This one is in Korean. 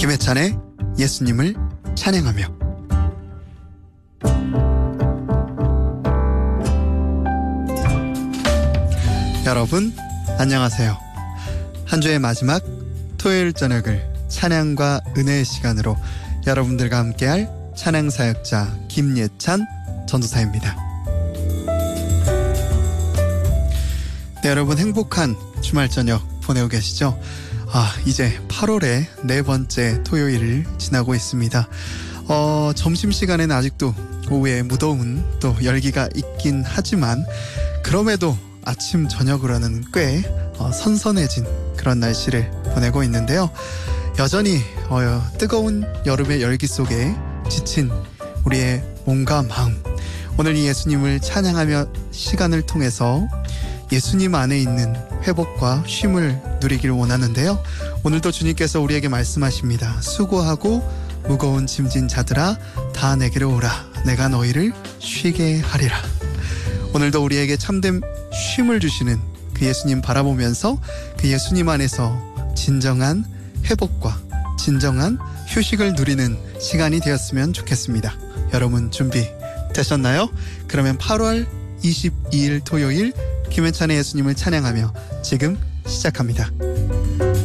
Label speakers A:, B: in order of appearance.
A: 김혜찬의 예수님을 찬양하며. 여러분 안녕하세요. 한 주의 마지막 토요일 저녁을 찬양과 은혜의 시간으로 여러분들과 함께할 찬양사역자 김예찬 전도사입니다. 네, 여러분 행복한 주말 저녁 보내고 계시죠? 이제 8월의 네 번째 토요일을 지나고 있습니다. 점심시간에는 아직도 오후에 무더운 또 열기가 있긴 하지만 그럼에도 아침 저녁으로는 꽤 선선해진 그런 날씨를 보내고 있는데요. 여전히 뜨거운 여름의 열기 속에 지친 우리의 몸과 마음, 오늘 이 예수님을 찬양하며 시간을 통해서 예수님 안에 있는 회복과 쉼을 누리길 원하는데요. 오늘도 주님께서 우리에게 말씀하십니다. 수고하고 무거운 짐진 자들아 다 내게로 오라. 내가 너희를 쉬게 하리라. 오늘도 우리에게 참된 쉼을 주시는 그 예수님 바라보면서 그 예수님 안에서 진정한 회복과 진정한 휴식을 누리는 시간이 되었으면 좋겠습니다. 여러분 준비되셨나요? 그러면 8월 22일 토요일 김혜찬의 예수님을 찬양하며 지금 시작합니다.